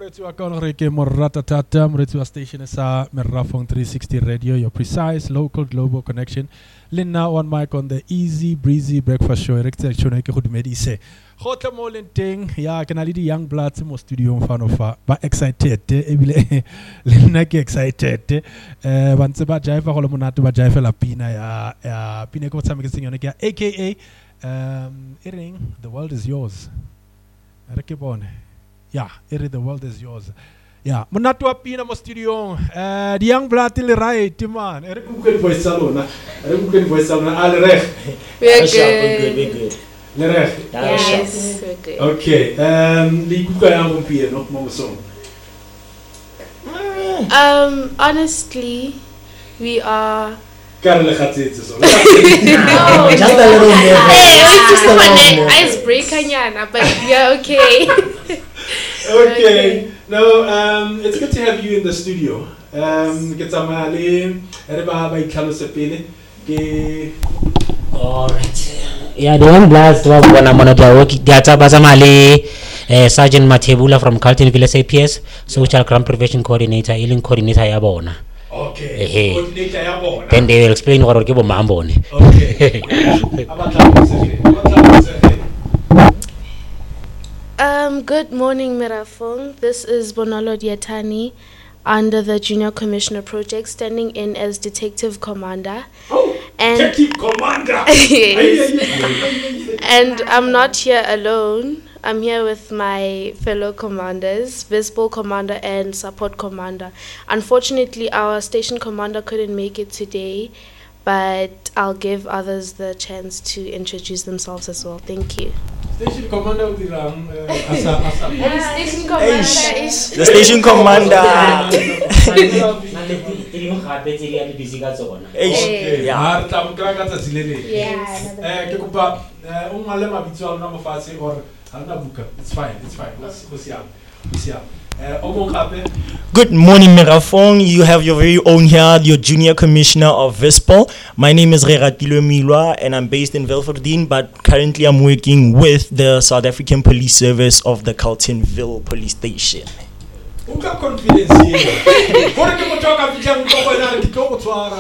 moretsi wa ka gore ke Moratatata, moretsi wa station sa Merafong 360 Radio, your precise local global connection. Linna one mic on the easy breezy breakfast show. Rekte tshone ke go dumedise. Go tla mo lenteng ya ke na le di young bloods mo studio mfano fa ba excited ebile Linna ke excited. Ba ntse ba jive go le monate ba jive la pina ya pina go tshameketseng yone ke aka Ering, the world is yours. Reke bone. Yeah, the world is yours. Yeah, monate wa pina mo studio. The young blood le right man. Reke ku voice salona. Reke ku voice salona al reg. We're good. Le reg. Yes, we're good. Okay. Li ku ka yang pina no mo song. Honestly, we are Karle khatsetse so. no, Just a little nervous. Hey, it's Just a just little an nervous. icebreaker, nyana, but you're okay. Okay. No, it's good to have you in the studio. Ke tsamale re ba itlhalose pele ke Alright. Yeah, the one blast was one I'm on the work. Sergeant Matebula from Carltonville SAPS, Social Crime Prevention Coordinator, Healing Coordinator Yabona. okay. Coordinator ya bona. Then they will explain what we're going to Okay. Good morning, Merafong. This is Bonolo Diatani under the Junior Commissioner Project, standing in as Detective Commander. Oh, And Detective Commander. Yes. And I'm not here alone. I'm here with my fellow commanders, Visible Commander and Support Commander. Unfortunately, our station commander couldn't make it today, but I'll give others the chance to introduce themselves as well. Thank you. Station Commander udirang asa. Station commander is The station commander. Okay. Yeah. Har tamkra ka tsatsile. Yes. Ke kopa ngale mabitso a lona mo fatshe or hana buka. It's fine. Go siam. Omo gape. Good morning, Merafong. You have your very own here, your Junior Commissioner of Vispol. My name is Reratilo Milwa, and I'm based in Velfordine, but currently I'm working with the South African Police Service of the Carltonville Police Station. Uka confidence here. Gore ke motho ka fitlang go bona ke tlo go tshwara.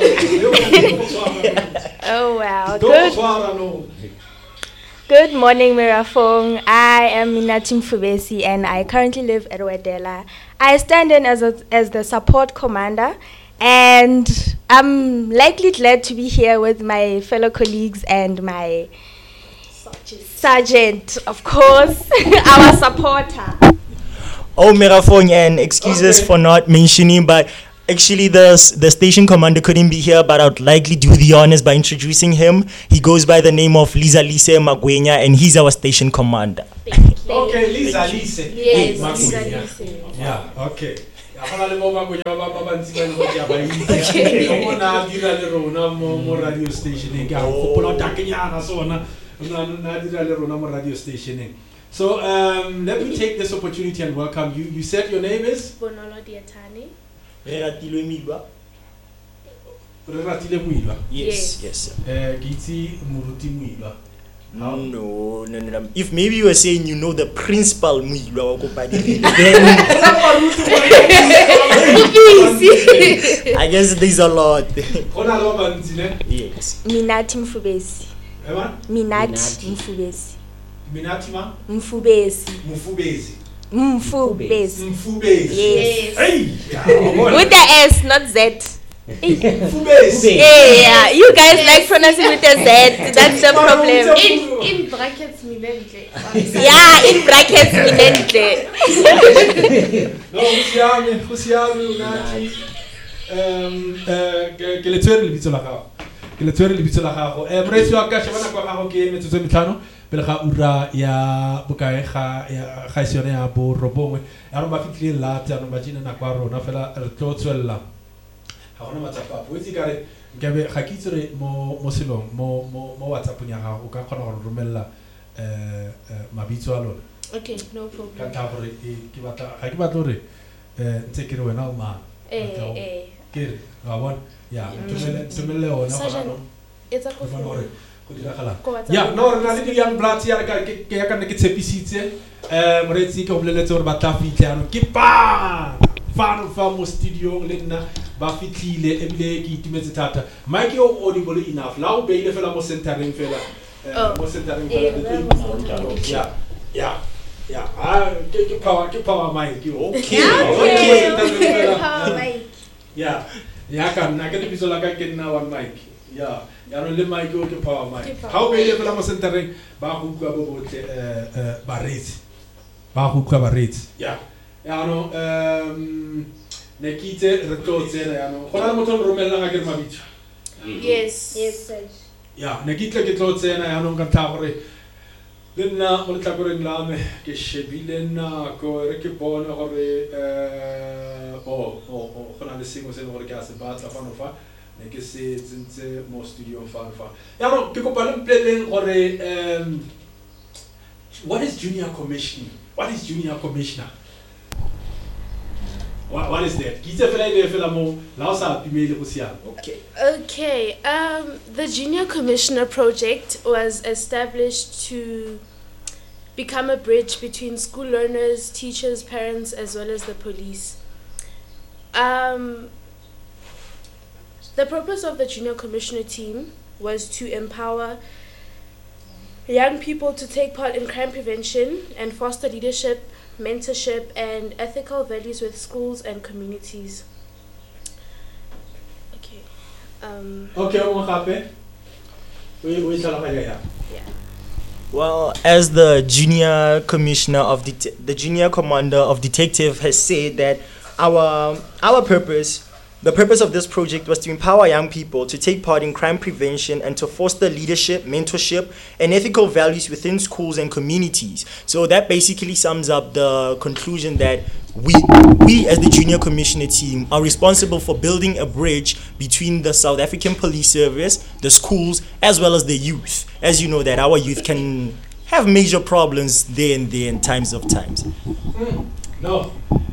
Oh wow. Go tshwara no. Good morning, Merafong. I am Minatim Fubesi and I currently live at Wedela. I stand in as the support commander, and I'm likely glad to be here with my fellow colleagues and my sergeant, of course, our supporter. Oh, Merafong, and excuses for not mentioning, but actually the station commander couldn't be here, but I would likely do the honors by introducing him. He goes by the name of Lisa Lise Magwenya, and he's our station commander. Okay, Lisa Lise. Yes, Magwenya. Lisa. Yeah, okay. Akala le mo Magwenya ba ntsi ba go ya ba itse. Go bona dira le rona mo radio stationeng ka go pola takenyana sona. Na dira le rona mo radio stationeng. So let me take this opportunity and welcome you. You said your name is Bonolo Diatani. Reratilo Milwa. Reratile Muilwa. Yes. Gitsi Muruti Muilwa. No. If maybe you were saying you know the principal Muilwa wa Kopadi, I guess there's a lot. Ona lo ba ntsi ne? Yes. Minati Mfubesi. Ema? Minati Mfubesi. Minatima Mfubesi. Mufubezi. Mfubesi. Mfubezi. Yes. Hey. With the S, not Z. Mfubezi. Yeah, you guys like pronouncing with a Z. That's the problem. In brackets, Minente. Yeah, in brackets, Minente. No, usiame unati. Ke le tswere le bitso la gago. Mresi wa ka shebana kwa gago ke metsotso mitlhano pele ga ura ya bokae ga isione ya bo robongwe ya re ba fitlile late ya no ba jina na kwa rona fela re tlo tswella ga gona matsapa a botse ka re nkabe ga ke itse re mo selong mo WhatsApp ya gago ka kgona go romella mabitso a lona. Okay, no ka problem. tla gore ga ke batla gore ntse ke re wena o mang ke re ga bona ya tumele ona Sergeant, gona it's a no coffee. Yeah, no, re na le di-young bloods ya ke ya ka nne ke tshepisitse moreetsi ke go boleletse gore ba tla fitlhe ano ke fano fa mo studiong le nna ba fitlhile ebile ke itumetse thata mike o audible enough la o beile fela mo centering fela mo centering fela yeah ke power mic okay Power mic. yeah ka nna ke dibiso la ka ke nna one mic yeah ya no le mic o ke power mic ha o beile fela mo centering ba go bua bo botle ba reetse yeah no ne kitse re tlotse ya no gona motho o romella ga ke re mabitso Yes. Sir. yeah ne kitse ke tlotse ya no ka tla gore le nna mo tlakoreng la me ke shebile nako re ke bona gore gona le sengwe se le gore ke a se batla fa no fa ne ke se tsentse mo studio fa ya no ke kopa le mpeleng gore what is junior commissioning? What is junior commissioner? What is that? Okay. The Junior Commissioner project was established to become a bridge between school learners, teachers, parents, as well as the police. The purpose of the Junior Commissioner team was to empower young people to take part in crime prevention and foster leadership, mentorship, and ethical values with schools and communities. Okay. Well, as the junior commissioner of the junior commander of detective has said that our purpose. The purpose of this project was to empower young people to take part in crime prevention and to foster leadership, mentorship, and ethical values within schools and communities. So that basically sums up the conclusion that we as the Junior Commissioner team are responsible for building a bridge between the South African Police Service, the schools, as well as the youth. As you know that our youth can have major problems there and there in times. No.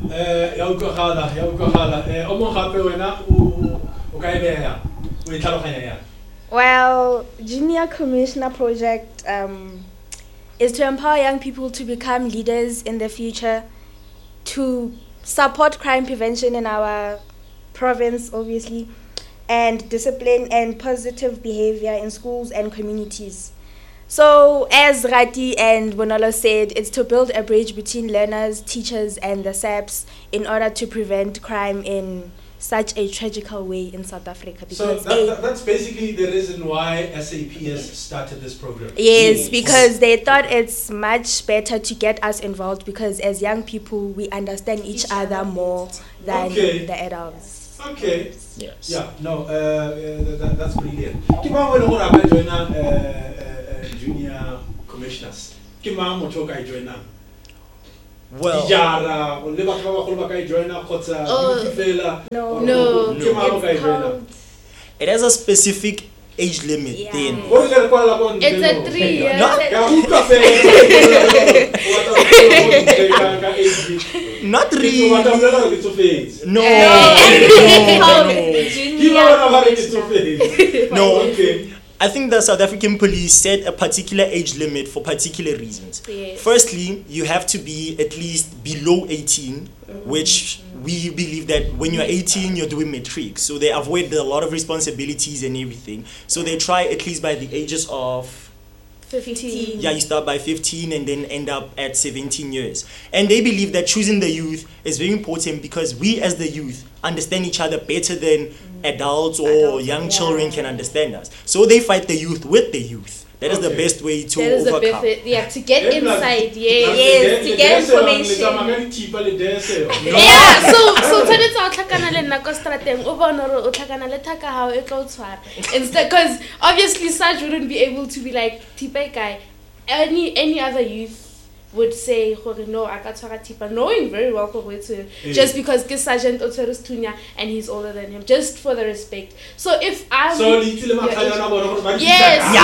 Well, Junior Commissioner project is to empower young people to become leaders in the future, to support crime prevention in our province, obviously, and discipline and positive behavior in schools and communities. So, as Rati and Bonolo said, it's to build a bridge between learners, teachers, and the SAPs in order to prevent crime in such a tragical way in South Africa. So that's basically the reason why SAPS started this program. Yes, because they thought it's much better to get us involved because as young people, we understand each other more than the adults. Okay. Yes. Yeah, no, that's brilliant. Keep on going on junior commissioners. Well, No. it has a specific age limit then. It's a 3 years. Not really. No. Okay. I think the South African police set a particular age limit for particular reasons. Yes. Firstly, you have to be at least below 18, which we believe that when you're 18, you're doing matric. So they avoid a lot of responsibilities and everything. So they try at least by the ages of 15. you start by 15 and then end up at 17 years. And they believe that choosing the youth is very important because we as the youth understand each other better than adults or young children can understand us. So they fight the youth with the youth. That is the best way to overcome. To get inside, Yes, to get information. So tshwanetse o tlhakana le nna ko strateng o bona gore o tlhakana le thaka how e tlo tshwara. Instead, because obviously Saj wouldn't be able to be like Tipa guy. Any other youth would say, no, I got Tipa, knowing very well just because Kis Sergeant Oterus Tunya and he's older than him, just for the respect. So if I'm yes,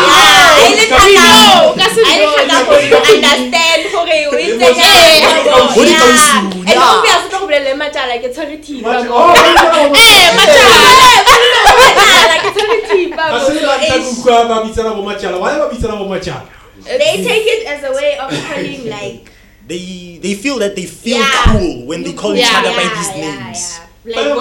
They take it as a way of calling like. They feel that they feel cool when they call each other by these names. Like And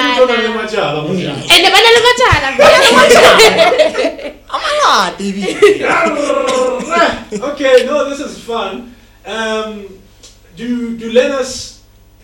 Okay, no, this is fun. Do learners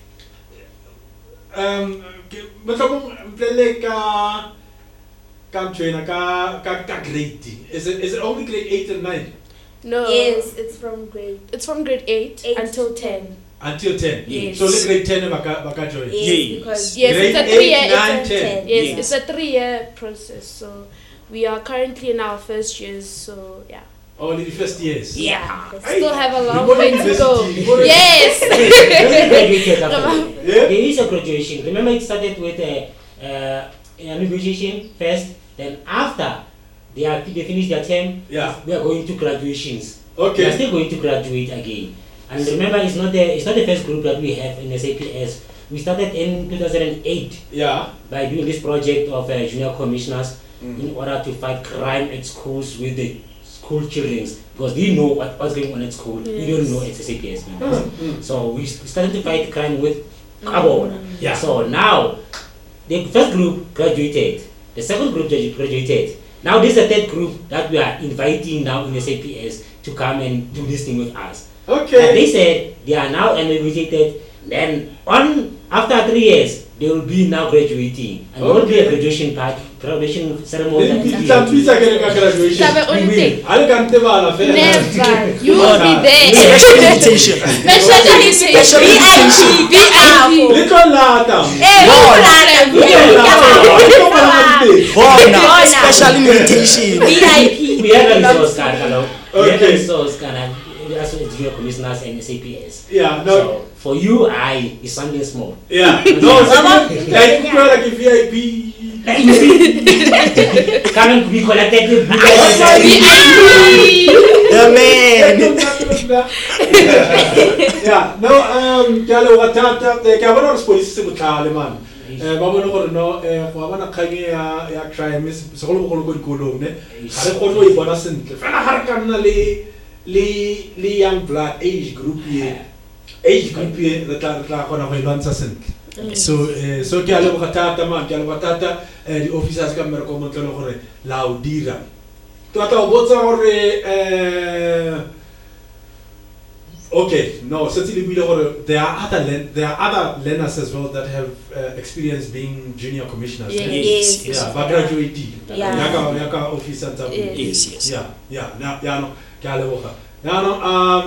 grade? Is it only grade 8 and 9? No. Yes, it's from grade eight 8 until 10. Until 10. Yes. So only grade 10 baka join. Yes. because Yes, Grade it's a 8, 3-year. 9, It's 10. yes, it's a 3-year process. So we are currently in our first years. So yeah. Only the first years. Yeah. Hey, Still have a you long go to way to go. university, you go to- Yes. Graduated after that. Yeah. There is a graduation. Remember, it started with a negotiation first. Then after they finish their term, Yeah. we are going to graduations. We are Okay. still going to graduate again. And remember, it's not the first group that we have in SAPS. We started in 2008 Yeah. by doing this project of junior commissioners in order to fight crime at schools with the school children, because we know what's going on at school. We don't know it's SAPS members. So we started to fight crime with Carbon. Yeah. So now the first group graduated, the second group graduated. Now this is the third group that we are inviting now in SAPS to come and do this thing with us. And Okay. they said they are now graduated. Then after 3 years, they will be now graduating, and there will be a graduation ceremony. Then that it's we a graduation. Sabe only thing. Never. You will be there. Special invitation. Special invitation. VIP. Little lata. Bona, special invitation. VIP. We have a resource card, hello. We have a Okay. resource card, and that's what junior commissioners and SAPS. Yeah. No. So for you, it's something small. Yeah. No. Something like you like a VIP. Like you see, come and be collected. Oh, The man. Yeah. No. Kalo watata. Kaya wala police se mutale man. Baba no gore no go bana khanye ya crime se go go go dikolong ne. Ga re go no ibona sentle. Fela ga re ka nna le young blood age group ye. Age group ye re tla gona go ilwantsha sentle. So ke a leboga thata man, ke a leboga thata di officers ka mmereko mo tlelo gore la o dira. Tota o botsa gore okay, no, certainly there are other learners as well that have experience being junior commissioners. Yes. Yes, yes. Yeah, but graduate. Yeah. Yaka officer tabu. Yes. Yes. Yeah, no, ke a leboga. No,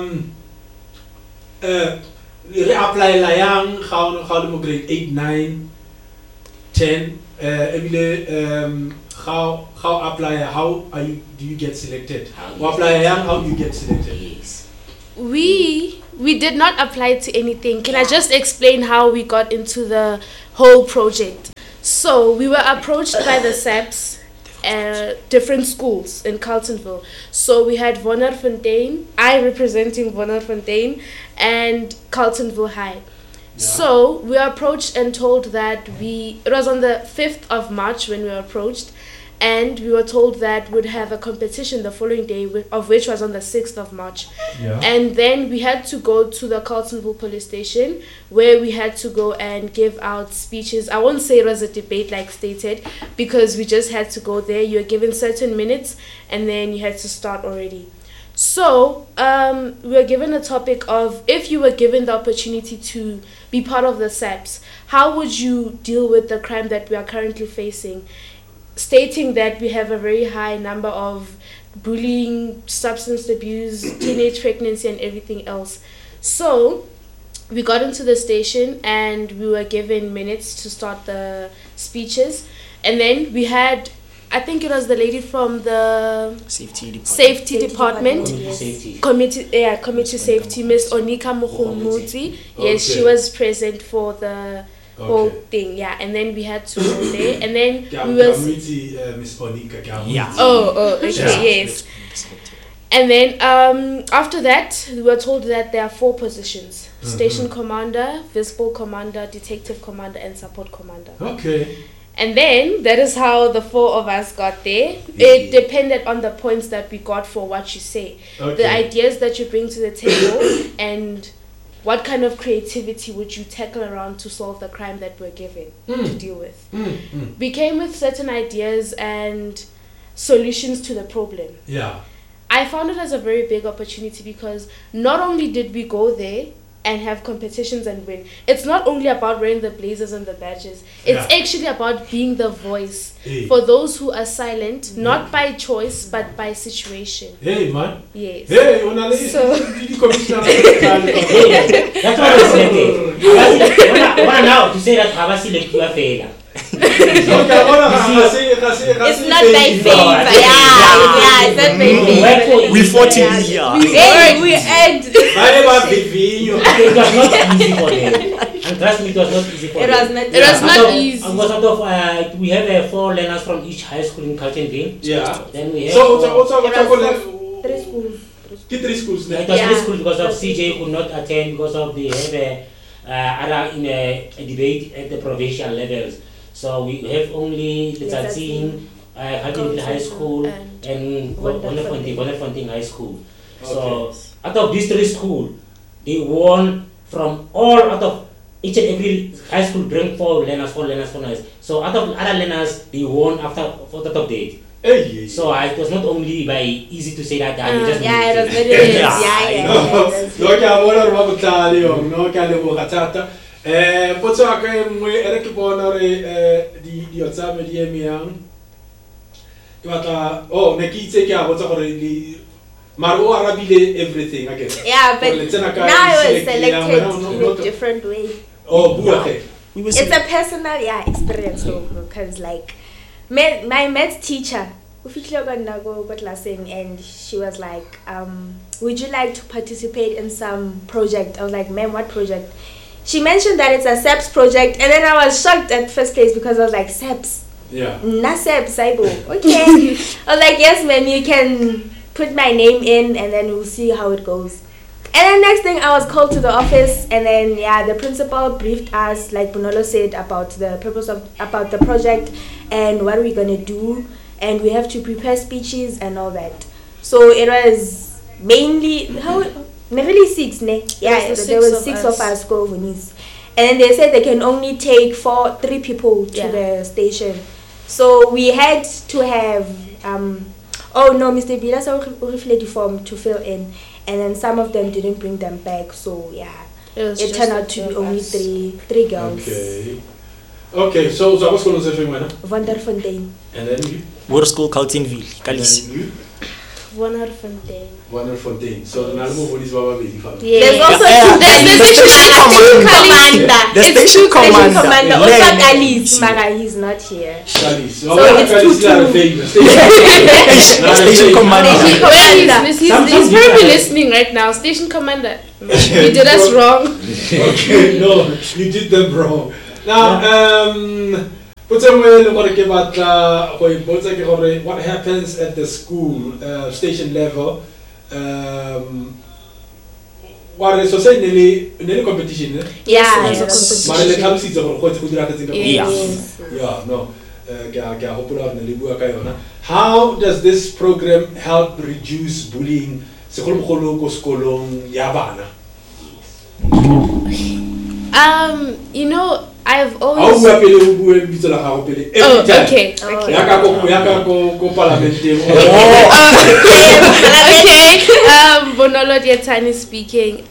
re-apply la yang ga le mo grade 8, 9, 10 ebile how apply, do you get selected? Or apply yang, how do you get selected? Yes. We did not apply to anything. Can I just explain how we got into the whole project? So we were approached by the SAPS, different schools in Carletonville. So we had Wonderfontein, I representing Wonderfontein, and Carletonville High. Yeah. So we were approached and told that it was on the 5th of March when we were approached, and we were told that we'd have a competition the following day, of which was on the 6th of March. Yeah. And then we had to go to the Carletonville police station, where we had to go and give out speeches. I won't say it was a debate like stated, because we just had to go there. You were given certain minutes, and then you had to start already. So we were given a topic of, if you were given the opportunity to be part of the SAPS, how would you deal with the crime that we are currently facing? Stating that we have a very high number of bullying, substance abuse, teenage pregnancy, and everything else. So we got into the station and we were given minutes to start the speeches. And then we had, I think it was the lady from the safety department. Community safety. Community safety, Miss Onika Mukhumuti. Yes, she Okay. was present for the whole Okay. thing, yeah. And then we had to go there, and then we Community, Miss Onika. Yeah. oh, okay, Yeah. yes. And then after that, we were told that there are 4 positions: station commander, visible commander, detective commander, and support commander. Okay. And then that is how the four of us got there. It depended on the points that we got for what you say. Okay. The ideas that you bring to the table and what kind of creativity would you tackle around to solve the crime that we're given to deal with. We came with certain ideas and solutions to the problem. Yeah. I found it as a very big opportunity because not only did we go there and have competitions and win, it's not only about wearing the blazers and the badges. It's actually about being the voice for those who are silent, not by choice but by situation. Hey man. Yes. Hey, so That's what I said. What now to say that Habasi like you are failure. It's not my favor. Yeah, it's not my favor. We fought in here. We earned. It was not easy for them. And trust me, it was not easy for them. It was not easy. We have 4 learners from each high school in Kaltenville. Yeah. Then we have Three schools. Three schools. It was 3 schools because of CJ could not attend because of the other in a debate at the provincial levels. So we have only the Tsatsing, Kaltenville High School and Wonderfontein High School. So out of these 3 schools, they won from all out of each and every high school bring 4 learners. So out of other learners, they won after for the top date. Hey. So it was not only by easy to say that you just Yeah, it was very Potso aka mwe ere ke bona re di otsame di emiang ke batla ne ke itse ke a botsa gore di maro arabile everything again. Yeah, but now I was selected in a different way. Oh, buake. It's a personal experience because like my maths teacher and she was like, would you like to participate in some project? I was like, ma'am, what project? She mentioned that it's a SEPS project, and then I was shocked at first place because I was like, SEPS? Yeah. Not SEPS, Saibo. Okay. I was like, yes, ma'am, you can put my name in, and then we'll see how it goes. And then next thing, I was called to the office, and then the principal briefed us, like Bonolo said, about the purpose about the project and what are we gonna do, and we have to prepare speeches and all that. So it was mainly really 6, ne? Yeah, there was 6 of us go Venice. And then they said they can only take 3 people to the station. So we had to have Mr. Bila saw form to fill in, and then some of them didn't bring them back. So it turned out to be only 3 girls. Okay, so what's going to say for Wonderfontein. And then you? Water School Kaltenville, Kalisi. Wonderfontein. So the Nalmo is Baba Baby family. There's also the station commander. The station commander. Also Kalis, Mara, he's not here. Kalis. So it's 2-2. Station commander. He's probably listening right now. Station commander. You did us wrong. Okay, no, you did them wrong. Now, what happens at the school station level? What is society nearly competition? Yeah. How does this program help reduce bullying? I've always... okay. Bonolo Dietani speaking.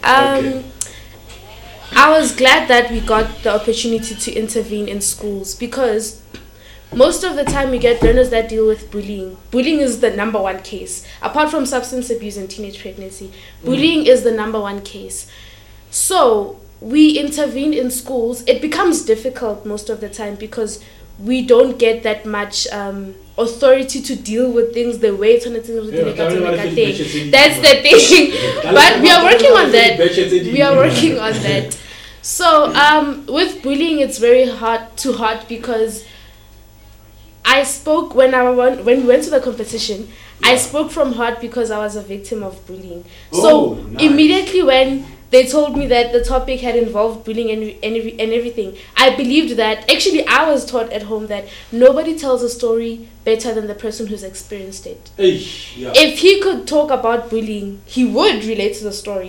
I was glad that we got the opportunity to intervene in schools because most of the time we get learners that deal with bullying. Bullying is the number 1 case. Apart from substance abuse and teenage pregnancy, bullying is the number 1 case. So we intervene in schools. It becomes difficult most of the time because we don't get that much authority to deal with things the way it's on the thing. That's the thing. But we are working on that. So with bullying, it's very hard because I spoke when we went to the competition. I spoke from heart because I was a victim of bullying. So immediately when they told me that the topic had involved bullying and everything. I believed that. Actually, I was taught at home that nobody tells a story better than the person who's experienced it. Yeah. If he could talk about bullying, he would relate to the story.